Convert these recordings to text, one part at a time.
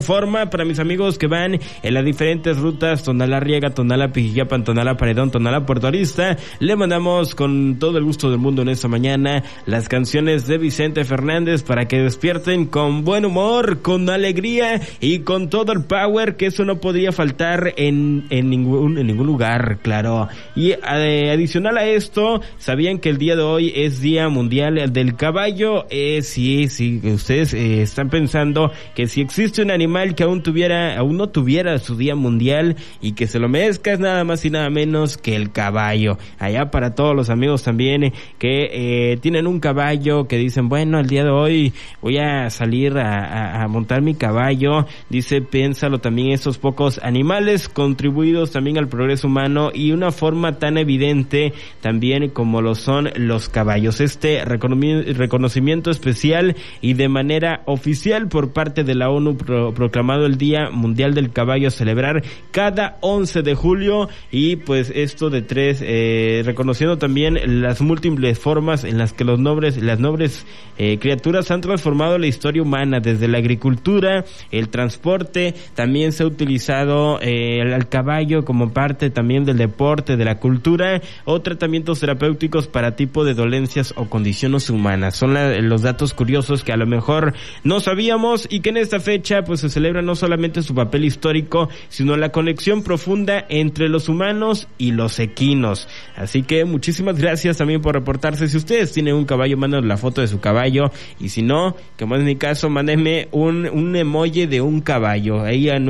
forma para mis amigos que van en las diferentes rutas, Tonalá-Arriaga, Tonalá-Pijijiapan, Tonalá-Paredón, Tonalá-Puerto Arista. Le mandamos con todo el gusto del mundo en esta mañana las canciones de Vicente Fernández para que despierten con buen humor, con alegría y con todo el power, que eso no podría faltar en ningún lugar, claro. Y adicional a esto, ¿sabían que el día de hoy es Día Mundial del Caballo? Sí, ustedes están pensando que si existe un animal que aún no tuviera su Día Mundial y que se lo merezca, es nada más y nada menos que el caballo. Allá para todos los amigos también que tienen un caballo, que dicen, bueno, el día de hoy voy a salir a montar mi caballo. Dice, piénsalo también, estos pocos animales contribuidos también al progreso humano y una forma tan evidente también como lo son los caballos. Este reconocimiento especial y de manera oficial por parte de la ONU proclamado el Día Mundial del Caballo a celebrar cada 11 de julio, y pues esto de reconociendo también las múltiples formas en las que las nobles criaturas han transformado la historia humana, desde la agricultura, el transporte. También se ha utilizado al caballo como parte también del deporte, de la cultura, o tratamientos terapéuticos para tipo de dolencias o condiciones humanas. Son los datos curiosos que a lo mejor no sabíamos y que en esta fecha pues se celebra no solamente su papel histórico, sino la conexión profunda entre los humanos y los equinos. Así que muchísimas gracias también por reportarse. Si ustedes tienen un caballo, mándenos la foto de su caballo, y si no, como es mi caso, mándenme un emoji de un caballo, ahí a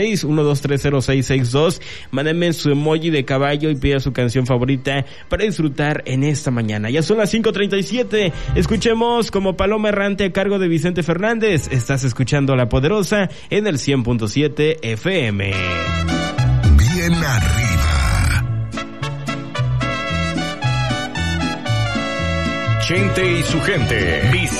966-1230662, mándenme su emoji de caballo y pida su canción favorita para disfrutar en esta mañana. Ya son las 5:37, escuchemos Como Paloma Errante a cargo de Vicente Fernández. Estás escuchando La Poderosa en el 100.7 FM. Bien arriba. Chente y su gente.